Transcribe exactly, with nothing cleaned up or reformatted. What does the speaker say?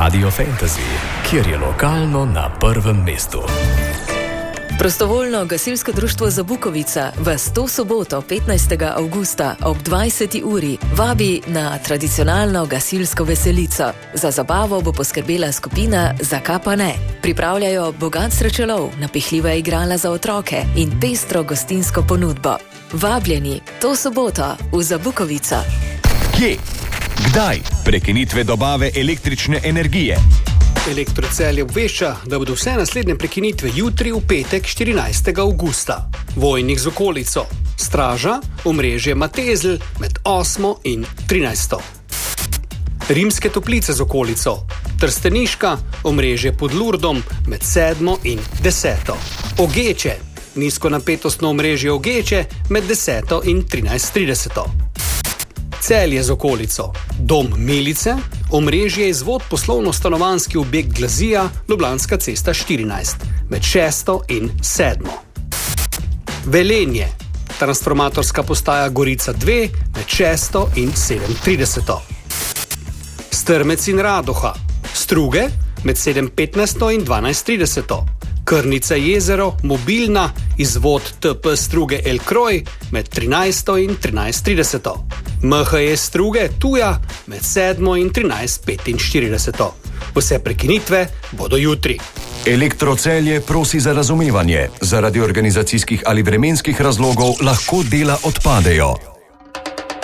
Radio Fantasy, kjer je lokalno na prvem mestu. Prostovoljno gasilsko društvo Zabukovica vas to soboto, petnajstega avgusta ob dvajseti uri vabi na tradicionalno gasilsko veselico. Za zabavo bo poskrbela skupina Zakaj pa ne. Pripravljajo bogat srečelov, napihljiva igrala za otroke in pestro gostinsko ponudbo. Vabljeni to soboto v Zabukovico. Kje? Kdaj? Prekinitve dobave električne energije. Elektrocelje obvešča, da bodo vse naslednje prekinitve jutri v petek štirinajstega avgusta. Vojnik z okolico. Straža, omrežje Matezl med osmo in trinajsto. Rimske Toplice z okolico. Trsteniška, omrežje pod Lurdom med sedmo in deseto. Ogeče, nizkonapetostno omrežje Ogeče med deseto in trinajst trideset. Celje z okolico. Dom Milice, omrežje izvod poslovno-stanovanjski objekt Glazija, Ljubljanska cesta štirinajst, med šesto in sedmo. Velenje, transformatorska postaja Gorica dve, med šesto in sedem trideset. Strmec in Radoha, Struge, med sedem petnajst in dvanajst trideset. Krnica jezero, mobilna, izvod T P Struge El Kroj, med trinajsto in trinajst trideset. M H E Struge Tuja, med sedmo in trinajst petinštirideset. Vse prekinitve bodo jutri. Elektrocelje prosi za razumevanje. Zaradi organizacijskih ali vremenskih razlogov lahko dela odpadejo.